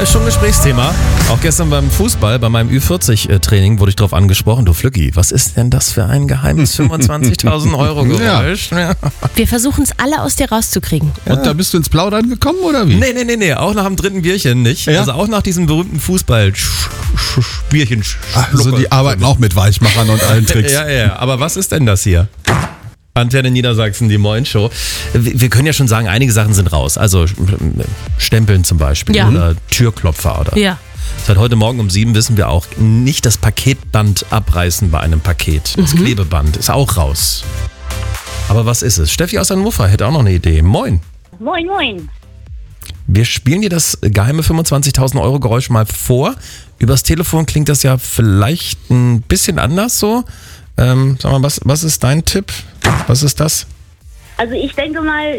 ist schon ein Gesprächsthema. Auch gestern beim Fußball, bei meinem Ü40-Training wurde ich darauf angesprochen. Du Flücki, was ist denn das für ein geheimes 25.000 Euro Geräusch? Ja. Wir versuchen es alle aus dir rauszukriegen. Ja. Und da bist du ins Plaudern gekommen, oder wie? Nee, auch nach dem dritten Bierchen nicht. Ja? Also auch nach diesem berühmten Fußball-Bierchen. Also die arbeiten auch mit Weichmachern und allen Tricks. Ja, aber was ist denn das hier? Antenne Niedersachsen, die Moin-Show. Wir können ja schon sagen, einige Sachen sind raus. Also Stempeln zum Beispiel oder Türklopfer oder. Ja. Seit heute Morgen um 7 wissen wir auch, nicht das Paketband abreißen bei einem Paket. Das Klebeband ist auch raus. Aber was ist es? Steffi aus Hannover hätte auch noch eine Idee. Moin. Moin. Wir spielen dir das geheime 25.000 Euro Geräusch mal vor. Übers Telefon klingt das ja vielleicht ein bisschen anders so. Sag mal, was ist dein Tipp? Was ist das? Also ich denke mal,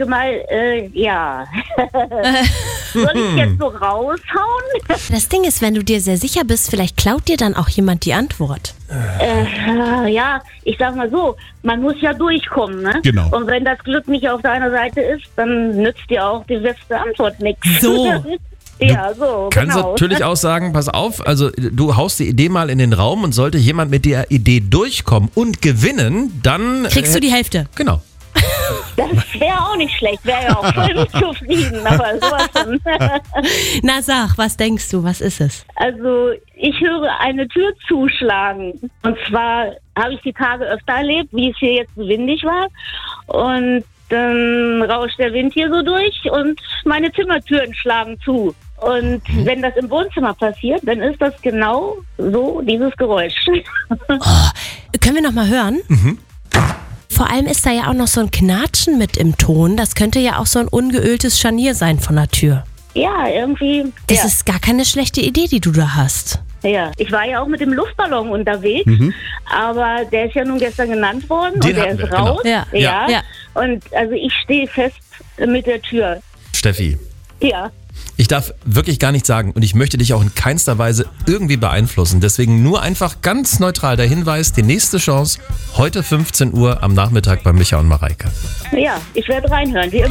ja. Soll ich jetzt so raushauen? Das Ding ist, wenn du dir sehr sicher bist, vielleicht klaut dir dann auch jemand die Antwort. Ja, ich sag mal so, man muss ja durchkommen, ne? Genau. Und wenn das Glück nicht auf deiner Seite ist, dann nützt dir auch die beste Antwort nichts. So. Ja, so, Kannst genau. natürlich auch sagen, pass auf, also du haust die Idee mal in den Raum und sollte jemand mit der Idee durchkommen und gewinnen, dann... Kriegst du die Hälfte. Genau. Das wäre auch nicht schlecht, wäre ja auch voll zufrieden, aber sowas von. Na sag, was denkst du, was ist es? Also ich höre eine Tür zuschlagen. Und zwar habe ich die Tage öfter erlebt, wie es hier jetzt so windig war. Und dann rauscht der Wind hier so durch und meine Zimmertüren schlagen zu. Und wenn das im Wohnzimmer passiert, dann ist das genau so dieses Geräusch. Können wir noch mal hören? Vor allem ist da ja auch noch so ein Knatschen mit im Ton. Das könnte ja auch so ein ungeöltes Scharnier sein von der Tür. Ja, irgendwie. Das ist gar keine schlechte Idee, die du da hast. Ja, ich war ja auch mit dem Luftballon unterwegs, aber der ist ja nun gestern genannt worden Den und der hatten ist wir, raus. genau. Ja. Und also ich stehe fest mit der Tür. Steffi, Ja. ich darf wirklich gar nichts sagen und ich möchte dich auch in keinster Weise irgendwie beeinflussen. Deswegen nur einfach ganz neutral der Hinweis, die nächste Chance, heute 15 Uhr am Nachmittag bei Micha und Mareike. Ja, ich werde reinhören, wie immer.